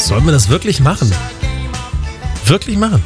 Sollen wir das wirklich machen? Wirklich machen?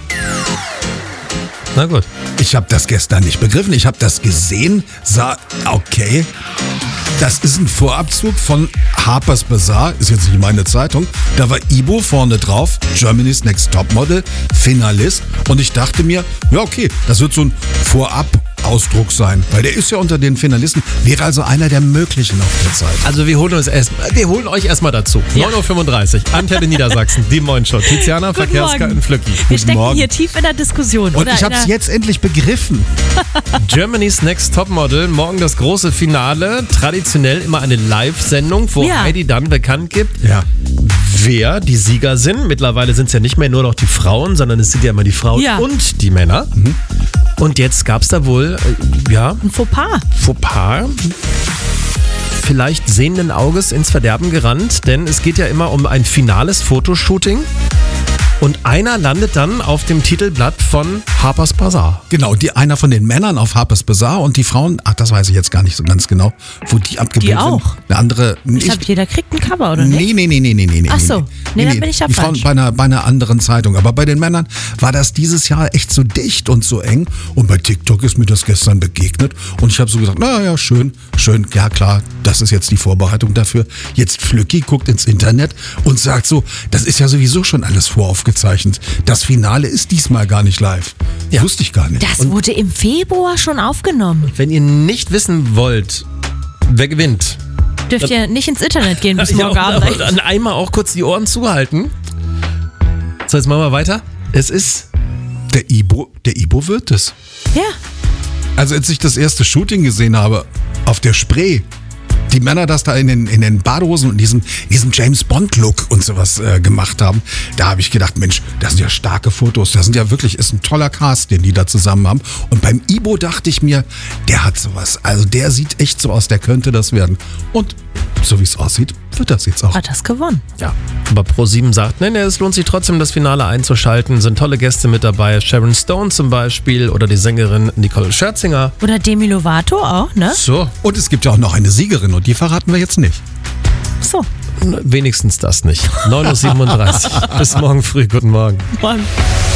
Na gut. Ich habe das gestern nicht begriffen. Ich habe das gesehen, sah, okay, das ist ein Vorabzug von Harper's Bazaar, ist jetzt nicht meine Zeitung. Da war Ibo vorne drauf, Germany's Next Topmodel, Finalist. Und ich dachte mir, ja okay, das wird so ein Vorab-Ausdruck sein. Weil der ist ja unter den Finalisten, wäre also einer der möglichen auf der Zeit. Also wir holen euch erstmal dazu. Ja. 9.35 Uhr, Antenne Niedersachsen, die Moin-Show. Tiziana, Guten Verkehrska Morgen. in Flücki. Wir stecken Morgen. hier tief in der Diskussion. Und oder ich habe es jetzt endlich begriffen. Germany's Next Topmodel, morgen das große Finale. Traditionell immer eine Live-Sendung, wo Ja. Heidi dann bekannt gibt, Ja. wer die Sieger sind. Mittlerweile sind es ja nicht mehr nur noch die Frauen, sondern es sind ja immer die Frauen Ja. und die Männer. Und jetzt gab es da wohl, Ein Fauxpas. Fauxpas. Vielleicht sehenden Auges ins Verderben gerannt, denn es geht ja immer um ein finales Fotoshooting. Und einer landet dann auf dem Titelblatt von Harper's Bazaar. Genau, einer von den Männern auf Harper's Bazaar und die Frauen, das weiß ich jetzt gar nicht so ganz genau, wo die abgebildet Die auch? sind. Eine andere. Ich glaube, jeder kriegt ein Cover, oder nicht? Nee. Ach so. Nee, dann bin ich ja Die Frauen falsch. bei einer anderen Zeitung. Aber bei den Männern war das dieses Jahr echt so dicht und so eng. Und bei TikTok ist mir das gestern begegnet. Und ich habe so gesagt, naja, schön. Ja klar, das ist jetzt die Vorbereitung dafür. Jetzt Flücki guckt ins Internet und sagt so, das ist ja sowieso schon alles voraufgezeichnet. Das Finale ist diesmal gar nicht live. Ja. Wusste ich gar nicht. Das wurde im Februar schon aufgenommen. Wenn ihr nicht wissen wollt, wer gewinnt, Dürft ihr nicht ins Internet gehen bis morgen Abend. und dann einmal auch kurz die Ohren zuhalten. So, jetzt machen wir weiter. Es ist Der Ibo wird es. Ja. Also als ich das erste Shooting gesehen habe, auf der Spree, die Männer das da in den Badehosen und diesem James-Bond-Look und sowas gemacht haben, da habe ich gedacht, Mensch, das sind ja starke Fotos, das sind ja wirklich, ist ein toller Cast, den die da zusammen haben. Und beim Ibo dachte ich mir, der hat sowas, also der sieht echt so aus, der könnte das werden. Und so wie es aussieht, wird das jetzt auch. Hat das gewonnen. ja. Aber Pro7 sagt, nein, es lohnt sich trotzdem, das Finale einzuschalten. Sind tolle Gäste mit dabei. Sharon Stone zum Beispiel oder die Sängerin Nicole Scherzinger. Oder Demi Lovato auch, ne? So, Und es gibt ja auch noch eine Siegerin und die verraten wir jetzt nicht. So. wenigstens das nicht. 9.37 Uhr. Bis morgen früh. Guten Morgen. Mann.